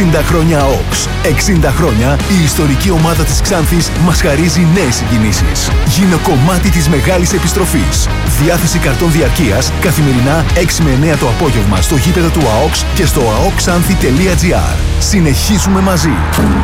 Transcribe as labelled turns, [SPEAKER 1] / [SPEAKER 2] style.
[SPEAKER 1] 60 χρόνια ΟΚΣ. 60 χρόνια η ιστορική ομάδα της Ξάνθης μας χαρίζει νέες συγκινήσεις. Γίνε κομμάτι της μεγάλης επιστροφής. Διάθεση καρτών διαρκείας καθημερινά 6 με 9 το απόγευμα στο γήπεδο του ΑΟΚΣ και στο aokxanthi.gr. Συνεχίζουμε μαζί.